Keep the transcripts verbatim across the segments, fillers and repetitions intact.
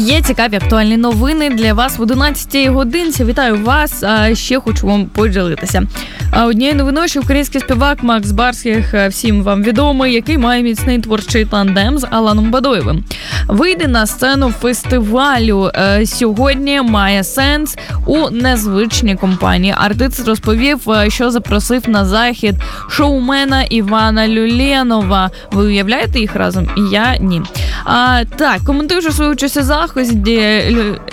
Є цікаві актуальні новини для вас в одинадцятій годинці. Вітаю вас, а ще хочу вам поділитися. Однією новиною, що український співак Макс Барських, всім вам відомий, який має міцний творчий тандем з Аланом Бадоєвим. Вийде на сцену фестивалю. Сьогодні має сенс у незвичній компанії. Артист розповів, що запросив на захід шоумена Івана Люленова. Ви уявляєте їх разом? Я – ні. А, так, коментуючи свою участь у заході,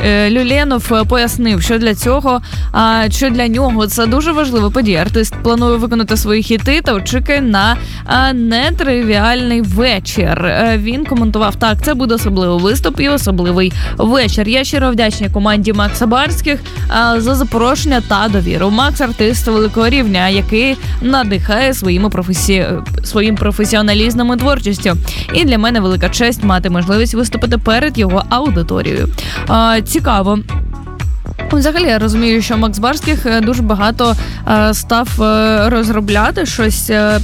Люленов пояснив, що для цього, а, що для нього це дуже важлива подія. Артист планує виконати свої хіти та очікує на а, нетривіальний вечір. Він коментував: так, це буде особливий виступ і особливий вечір. Я щиро вдячний команді Макса Барських а, за запрошення та довіру. Макс – артист великого рівня, який надихає своїми професі... своїм професіоналізмом і творчістю. І для мене велика честь мати можливість виступити перед його аудиторією. А, цікаво. Взагалі, я розумію, що Макс Барських дуже багато а, став а, розробляти щось а,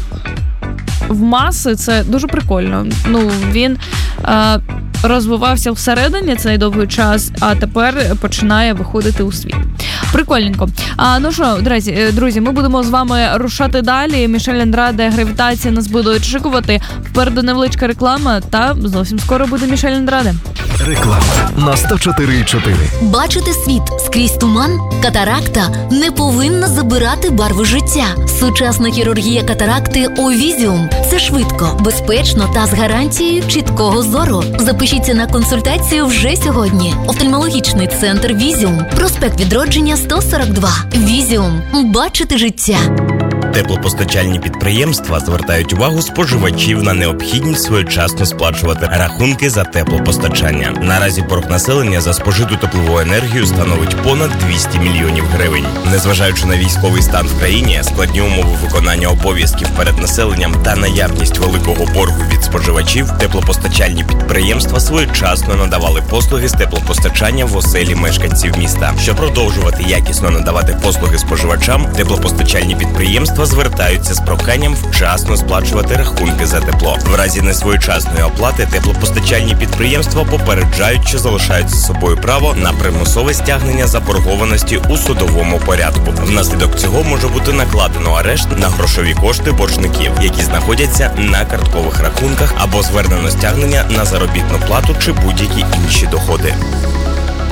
в маси. Це дуже прикольно. Ну, він а, розвивався всередині цей довгий час, а тепер починає виходити у світ. Прикольненько. А, ну що, друзі, друзі, ми будемо з вами рушати далі. Мішель Андраде, «Гравітація» нас буде очікувати. Впереду невеличка реклама, та зовсім скоро буде Мішель Андраде. Реклама на сто чотири і чотири. Бачити світ скрізь туман? Катаракта не повинна забирати барви життя. Сучасна хірургія катаракти Овізіум. Це швидко, безпечно та з гарантією чіткого зору. Запишіться на консультацію вже сьогодні. Офтальмологічний центр Візіум. Проспект Відродження сто сорок два. Візіум. Бачити життя. Теплопостачальні підприємства звертають увагу споживачів на необхідність своєчасно сплачувати рахунки за теплопостачання. Наразі борг населення за спожиту теплову енергію становить понад двісті мільйонів гривень. Незважаючи на військовий стан в країні, складні умови виконання обов'язків перед населенням та наявність великого боргу від споживачів, теплопостачальні підприємства своєчасно надавали послуги з теплопостачання в оселі мешканців міста. Щоб продовжувати якісно надавати послуги споживачам, теплопостачальні підприємства звертаються з проханням вчасно сплачувати рахунки за тепло. В разі несвоєчасної оплати теплопостачальні підприємства попереджають, що залишають за собою право на примусове стягнення заборгованості у судовому порядку. Внаслідок цього може бути накладено арешт на грошові кошти боржників, які знаходяться на карткових рахунках, або звернено стягнення на заробітну плату чи будь-які інші доходи.